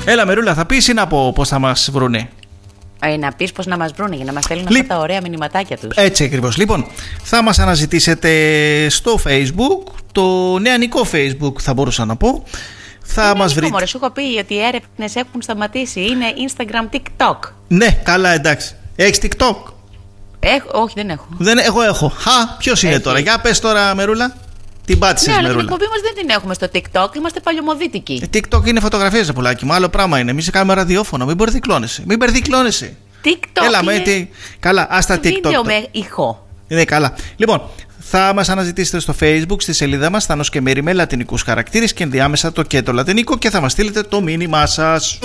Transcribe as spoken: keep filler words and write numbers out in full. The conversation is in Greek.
Έλα, Μερούλα, θα πεις ή να πω πώς θα μας βρούνε? Ε, να πεις πώς να μας βρούνε για να μας στέλνουν Λι... αυτά τα ωραία μηνυματάκια τους. Έτσι ακριβώς. Λοιπόν, θα μας αναζητήσετε στο Facebook, το νεανικό Facebook θα μπορούσα να πω. Θα είναι μας βρείτε. Μωρέ, σου έχω πει ότι οι έρευνες έχουν σταματήσει. Είναι Instagram, TikTok. Ναι, καλά, εντάξει. Έχεις TikTok? Έχω, όχι, δεν έχω. Δεν, εγώ έχω. Χα, ποιος είναι Έχει. τώρα? Για πες τώρα, Μερούλα. Την πάτησες, Ναι, αλλά την Μερούλα. εκπομπή μας δεν την έχουμε στο TikTok. Είμαστε παλιωμοδίτικοι. Ε, TikTok είναι φωτογραφίες, ρε πουλάκι μου. Άλλο πράγμα είναι. Εμείς κάνουμε ραδιόφωνο. Μην μπερδικλώνεσαι. Μην μπερδικλώνεσαι. TikTok. Έλα, είναι με, τι... Καλά, ας τα TikTok. βίντεο με ηχό. Ναι, καλά. Λοιπόν, θα μας αναζητήσετε στο Facebook, στη σελίδα μας Θάνος και Μέρη με λατινικούς χαρακτήρες και ενδιάμεσα το και το λατινικό και θα μας στείλετε το μήνυμά σας.